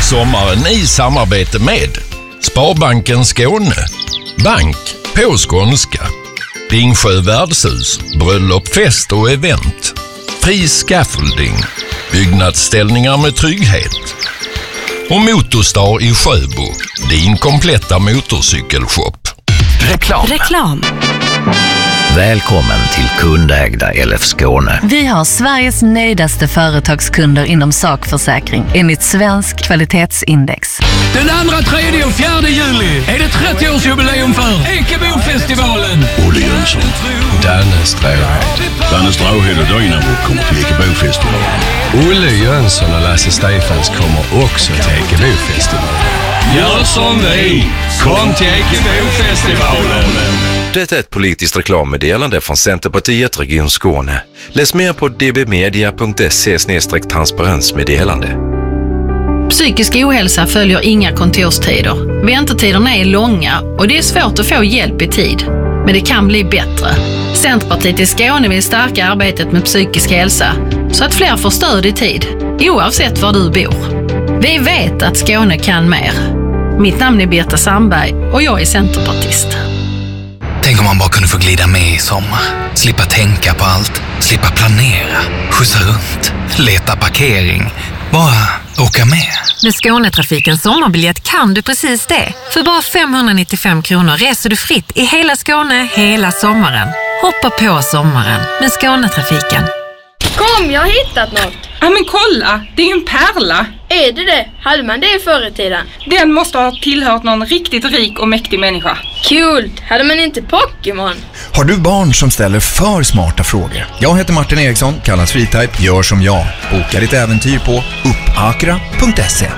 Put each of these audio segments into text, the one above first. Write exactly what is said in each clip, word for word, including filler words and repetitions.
Sommaren i samarbete med Sparbanken Skåne, bank på skånska, Ringsjö värdshus, bröllop, fest och event, Fri Scaffolding, byggnadsställningar med trygghet och Motorstar i Sjöbo, din kompletta motorcykelshop. Reklam. Reklam. Välkommen till kundägda L F Skåne. Vi har Sveriges nöjdaste företagskunder inom sakförsäkring enligt Svensk kvalitetsindex. Den andra, tredje och fjärde juli är det trettioårsjubileum för Ekebofestivalen. Olle Jönsson, Danne Stråhed. Danne Stråhed och Dynamo kommer till Ekebofestivalen. Olle Jönsson och Lasse Stefans kommer också till Ekebofestivalen. Gör som vi, kom till Ekebofestivalen. Det är ett politiskt reklammeddelande från Centerpartiet Region Skåne. Läs mer på d b media punkt se slash transparensmeddelande. Psykisk ohälsa följer inga kontorstider. Väntetiderna är långa och det är svårt att få hjälp i tid. Men det kan bli bättre. Centerpartiet i Skåne vill stärka arbetet med psykisk hälsa så att fler får stöd i tid, oavsett var du bor. Vi vet att Skåne kan mer. Mitt namn är Birta Sandberg och jag är centerpartist. Tänk om man bara kunde få glida med i sommar. Slippa tänka på allt, slippa planera, skjutsa runt, leta parkering. Bara åka med. Med Skånetrafikens sommarbiljett kan du precis det. För bara femhundranittiofem kronor reser du fritt i hela Skåne hela sommaren. Hoppa på sommaren med Skånetrafiken. Kom, jag har hittat något. Ja men kolla, det är ju en pärla. Är det det? Hade man det förr i tiden? Den måste ha tillhört någon riktigt rik och mäktig människa. Kul! Hade man inte Pokémon? Har du barn som ställer för smarta frågor? Jag heter Martin Eriksson, kallas Freetype. Gör som jag. Boka ditt äventyr på uppakra punkt se.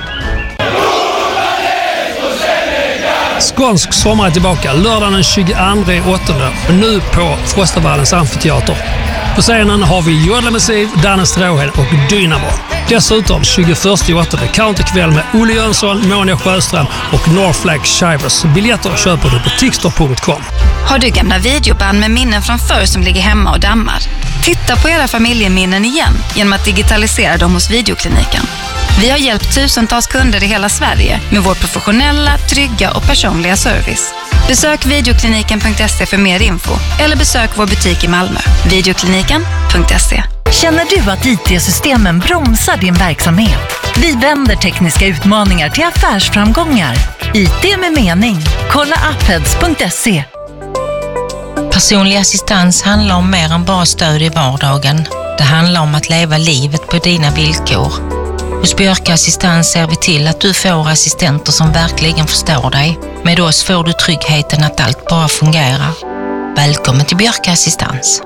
Skånsk sommar är tillbaka lördagen den tjugoandra åttonde och nu på Frostavallens amfiteater. På scenen har vi Jodla Massiv, Danne Stråhed och Dynamo. Dessutom tjugoförsta åttonde counterkväll med Olle Jönsson, Monia Sjöström och Northflag Shivers. Biljetter köper du på tixter punkt com. Har du gamla videoband med minnen från förr som ligger hemma och dammar? Titta på era familjeminnen igen genom att digitalisera dem hos Videokliniken. Vi har hjälpt tusentals kunder i hela Sverige med vår professionella, trygga och personliga service. Besök videokliniken punkt se för mer info eller besök vår butik i Malmö. videokliniken punkt se. Känner du att I T-systemen bromsar din verksamhet? Vi vänder tekniska utmaningar till affärsframgångar. I T med mening. Kolla appheads punkt se. Personlig assistans handlar om mer än bara stöd i vardagen. Det handlar om att leva livet på dina villkor. Hos Björka Assistans ser vi till att du får assistenter som verkligen förstår dig. Med oss får du tryggheten att allt bara fungerar. Välkommen till Björka Assistans.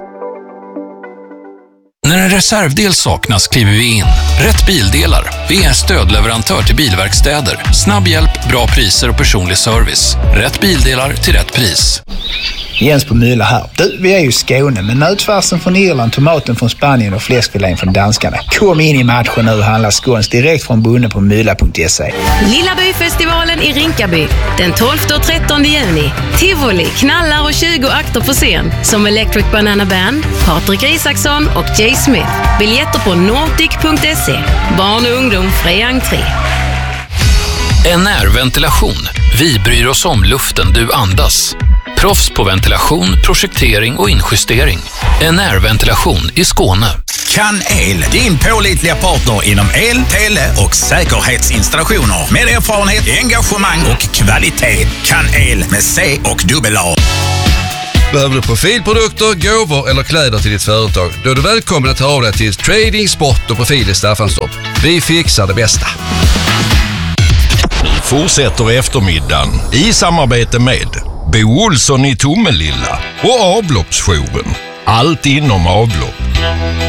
När en reservdel saknas kliver vi in. Rätt bildelar. Vi är stödleverantör till bilverkstäder. Snabb hjälp, bra priser och personlig service. Rätt bildelar till rätt pris. Jens på Mylla här. Du, vi är ju i Skåne, men nötfärsen från Irland, tomaten från Spanien och fläskfilén från danskarna. Kom in i matchen nu och handla skåns direkt från bunden på mylla punkt se. Lilla byfestivalen i Rinkaby den tolfte och trettonde juni. Tivoli, knallar och tjugo akter på scen som Electric Banana Band, Patrik Isaksson och Jay Smith. Biljetter på nordic punkt se. Barn och ungdom fri entré. N R-ventilation. Vi bryr oss om luften du andas. Proffs på ventilation, projektering och injustering. N R-ventilation i Skåne. Kan El, din pålitliga partner inom el, tele och säkerhetsinstallationer. Med erfarenhet, engagemang och kvalitet. Kan El med C och dubbel A. Behöver du profilprodukter, gåvor eller kläder till ditt företag? Då är du välkommen att ta av dig till Trading, Sport och Profil i Staffanstorp. Vi fixar det bästa. Fortsätter eftermiddagen i samarbete med Bo Olsson i Tomelilla och avloppsjouren. Allt inom avlopp.